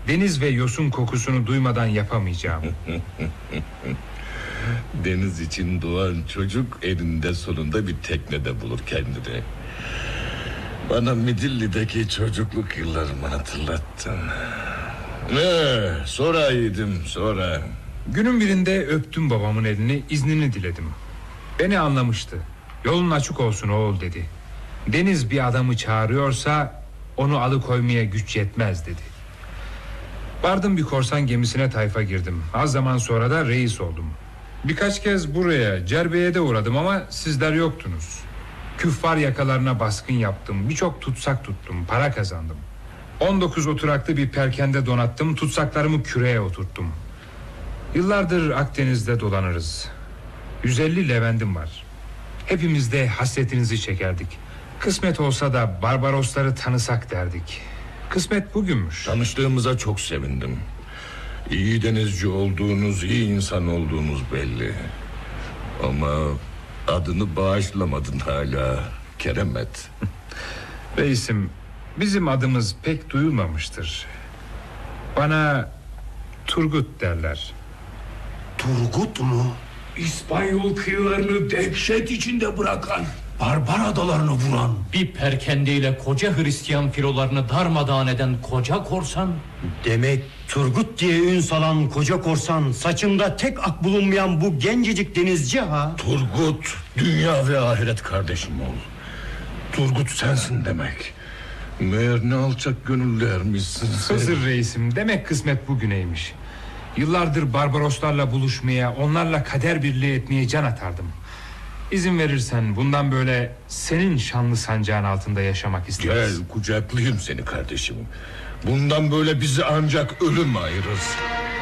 Deniz ve yosun kokusunu duymadan yapamayacağım. Deniz için doğan çocuk elinde sonunda bir teknede bulur kendini. Bana Midilli'deki çocukluk yıllarımı hatırlattın. Sonra yedim, sonra. Günün birinde öptüm babamın elini, iznini diledim. Beni anlamıştı. Yolun açık olsun oğul dedi. Deniz bir adamı çağırıyorsa onu alıkoymaya güç yetmez dedi. Vardım, bir korsan gemisine tayfa girdim. Az zaman sonra da reis oldum. Birkaç kez buraya Cerbe'ye de uğradım ama sizler yoktunuz. Küffar yakalarına baskın yaptım. Birçok tutsak tuttum, para kazandım. 19 oturaklı bir perkende donattım. Tutsaklarımı küreye oturttum. Yıllardır Akdeniz'de dolanırız. 150 Levendim var. Hepimiz de hasretinizi çekerdik. Kısmet olsa da Barbarosları tanısak derdik. Kısmet bugünmüş. Tanıştığımıza çok sevindim. İyi denizci olduğunuz, iyi insan olduğunuz belli. Ama adını bağışlamadın hala, Keremet. Reisim, bizim adımız pek duyulmamıştır. Bana Turgut derler. Turgut mu? İspanyol kıyılarını dehşet içinde bırakan, Barbar adalarını vuran. Bir perkendeyle koca Hristiyan filolarını darmadağın eden koca korsan. Demek Turgut diye ün salan koca korsan, saçında tek ak bulunmayan bu gencecik denizci ha? Turgut, dünya ve ahiret kardeşim ol. Turgut sensin demek. Meğer ne alçak gönüllermişsin sen. Hızır reisim, demek kısmet bugüneymiş. Yıllardır Barbaroslarla buluşmaya, onlarla kader birliği etmeye can atardım. İzin verirsen bundan böyle senin şanlı sancağın altında yaşamak isteriz. Gel kucaklayayım seni kardeşim. Bundan böyle bizi ancak ölüm ayırır.